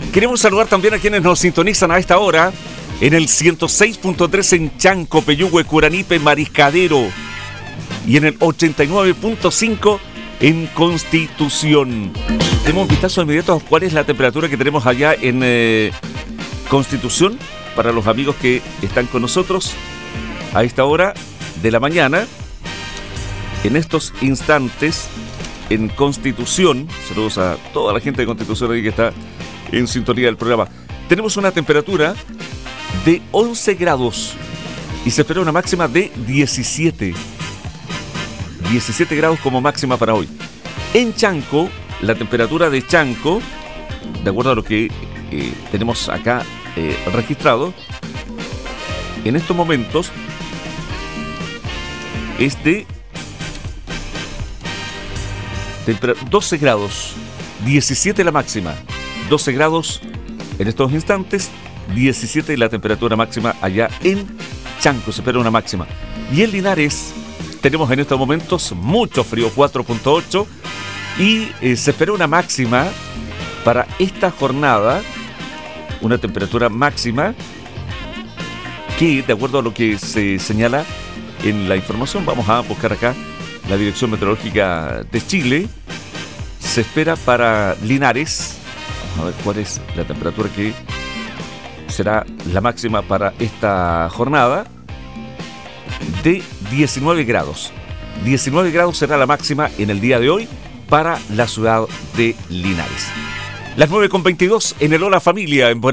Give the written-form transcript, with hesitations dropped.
Queremos saludar también a quienes nos sintonizan a esta hora en el 106.3 en Chanco, Peyúgue, Curanipe, Mariscadero y en el 89.5 en Constitución. Tenemos un vistazo inmediato a cuál es la temperatura que tenemos allá en Constitución para los amigos que están con nosotros a esta hora de la mañana. En estos instantes en Constitución, saludos a toda la gente de Constitución ahí que está en sintonía del programa. Tenemos una temperatura de 11 grados y se espera una máxima de 17 grados como máxima para hoy. En Chanco, la temperatura de Chanco, de acuerdo a lo que tenemos acá registrado, en estos momentos es de 12 grados, 17 la máxima, 12 grados en estos instantes, 17 la temperatura máxima allá en Chanco, se espera una máxima. Y en Linares tenemos en estos momentos mucho frío, 4.8, y se espera una máxima para esta jornada, una temperatura máxima que, de acuerdo a lo que se señala en la información, vamos a buscar acá la Dirección Meteorológica de Chile, se espera para Linares, vamos a ver cuál es la temperatura que será la máxima para esta jornada, de 19 grados. 19 grados será la máxima en el día de hoy para la ciudad de Linares. Las 9:22 en el Hola Familia en